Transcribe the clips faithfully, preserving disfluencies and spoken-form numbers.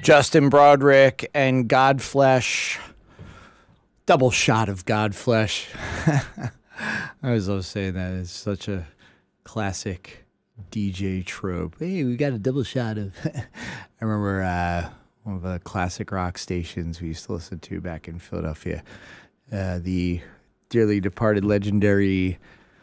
Justin Broderick and Godflesh. Double shot of Godflesh. I always love saying that. It's such a classic D J trope. Hey, we got a double shot of... I remember uh, one of the classic rock stations we used to listen to back in Philadelphia. Uh, the dearly departed legendary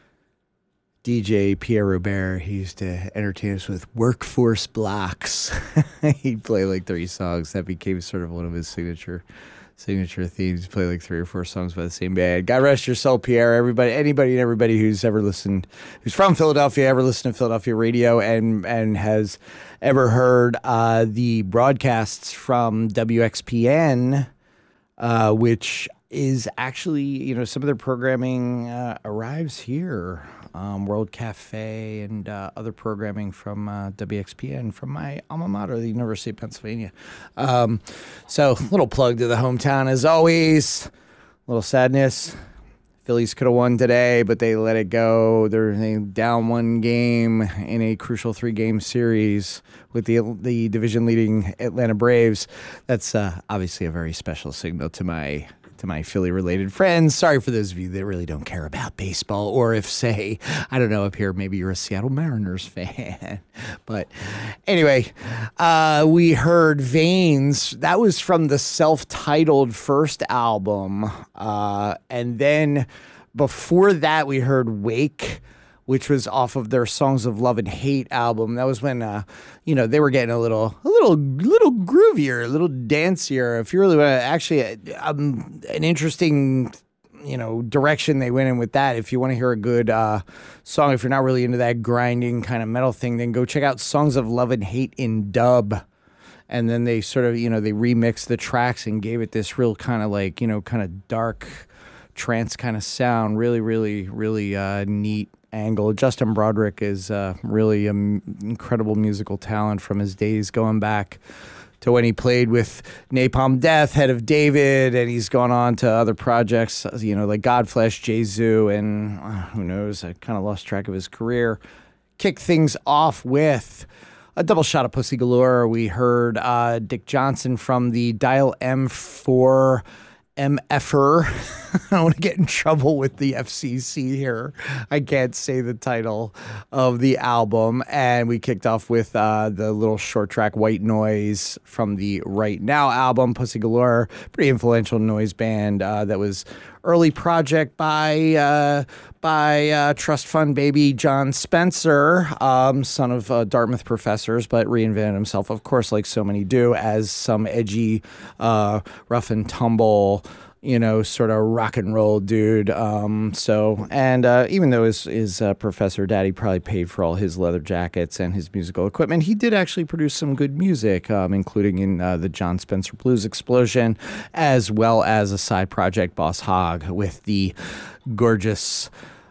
D J Pierre Robert. He used to entertain us with workforce blocks. He'd play like three songs. That became sort of one of his signature signature themes. Play like three or four songs by the same band. God rest your soul, Pierre. Everybody, anybody and everybody who's ever listened, who's from Philadelphia, ever listened to Philadelphia radio and and has ever heard uh, the broadcasts from W X P N, uh, which is actually, you know, some of their programming uh, arrives here. Um, World Cafe and uh, other programming from uh, W X P N from my alma mater, the University of Pennsylvania. Um, so, little plug to the hometown as always. Little sadness. Phillies could have won today, but they let it go. They're they down one game in a crucial three-game series with the the division-leading Atlanta Braves. That's uh, obviously a very special signal to my to my Philly-related friends. Sorry for those of you that really don't care about baseball, or if, say, I don't know, up here, maybe you're a Seattle Mariners fan. But anyway, uh, we heard Veins. That was from the self-titled first album. Uh, and then before that, we heard Wake, which was off of their Songs of Love and Hate album. That was when, uh, you know, they were getting a little, a little, little groovier, a little dancier. If you really want to, actually, um, an interesting, you know, direction they went in with that. If you want to hear a good uh, song, if you're not really into that grinding kind of metal thing, then go check out Songs of Love and Hate in dub. And then they sort of, you know, they remixed the tracks and gave it this real kind of like, you know, kind of dark trance kind of sound. Really, really, really uh, neat angle. Justin Broderick is uh, really an incredible musical talent from his days going back to when he played with Napalm Death, Head of David, and he's gone on to other projects, you know, like Godflesh, Jesu, and uh, who knows, I kind of lost track of his career. Kick things off with a double shot of Pussy Galore. We heard uh, Dick Johnson from the Dial M four M F R. I don't want to get in trouble with the F C C here. I can't say the title of the album. And we kicked off with uh, the little short track White Noise from the Right Now album. Pussy Galore, pretty influential noise band uh, that was early project by uh, by uh, trust fund baby John Spencer, um, son of uh, Dartmouth professors, but reinvented himself, of course, like so many do, as some edgy, uh, rough and tumble, you know, sort of rock and roll dude. Um, so, and uh, even though his, his uh, professor daddy probably paid for all his leather jackets and his musical equipment, he did actually produce some good music, um, including in uh, the John Spencer Blues Explosion, as well as a side project, Boss Hogg, with the gorgeous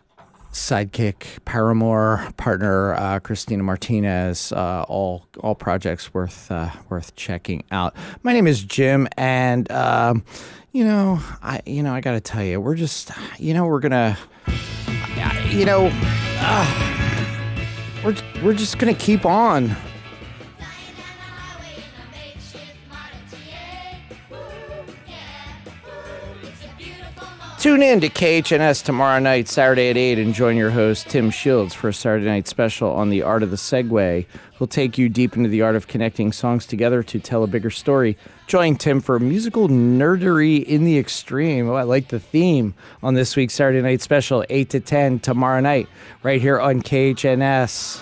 sidekick, paramour partner, uh, Christina Martinez. Uh, all all projects worth uh, worth checking out. My name is Jim, and um, you know, I you know I got to tell you, we're just you know we're gonna you know uh, we're we're just gonna keep on. Tune in to K H N S tomorrow night, Saturday at eight, and join your host, Tim Shields, for a Saturday night special on the art of the segue. He'll take you deep into the art of connecting songs together to tell a bigger story. Join Tim for musical nerdery in the extreme. Oh, I like the theme on this week's Saturday night special, eight to ten tomorrow night, right here on K H N S.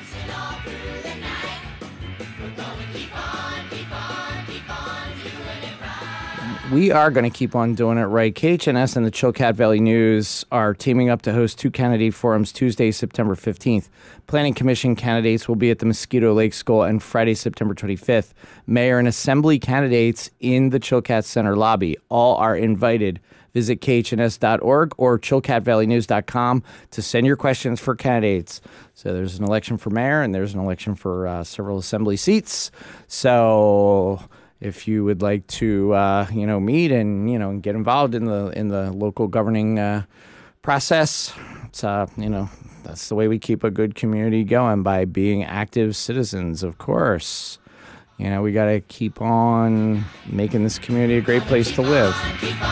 We are going to keep on doing it right. K H N S and the Chilkat Valley News are teaming up to host two candidate forums Tuesday, September fifteenth. Planning Commission candidates will be at the Mosquito Lake School, and Friday, September twenty-fifth. Mayor and Assembly candidates in the Chilkat Center lobby. All are invited. Visit K H N S dot org or Chilkat Valley News dot com to send your questions for candidates. So there's an election for mayor, and there's an election for uh, several assembly seats. So if you would like to, uh, you know, meet and, you know, get involved in the in the local governing uh, process, it's, uh, you know, that's the way we keep a good community going, by being active citizens, of course. You know, we got to keep on making this community a great place to live.